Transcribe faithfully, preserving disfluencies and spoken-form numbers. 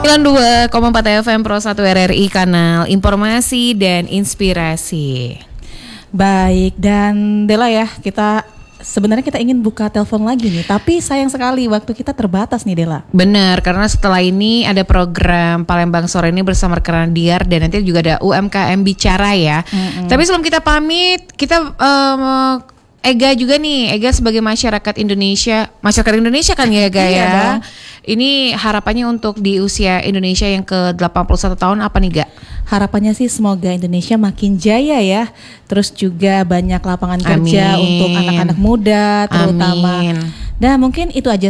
sembilan puluh dua koma empat F M Pro satu R R I, kanal informasi dan inspirasi. Baik, dan Dela ya, kita sebenarnya kita ingin buka telepon lagi nih, tapi sayang sekali waktu kita terbatas nih Dela. Benar, karena setelah ini ada program Palembang Sore ini bersama rekan Diar, dan nanti juga ada U M K M Bicara ya. Mm-hmm. Tapi sebelum kita pamit, kita um, Ega juga nih, Ega sebagai masyarakat Indonesia, masyarakat Indonesia kan ya Ega ya. Dong. Ini harapannya untuk di usia Indonesia yang ke delapan puluh satu tahun apa nih Ga? Harapannya sih semoga Indonesia makin jaya ya. Terus juga banyak lapangan kerja Amin. Untuk anak-anak muda terutama. Amin. Dan mungkin itu aja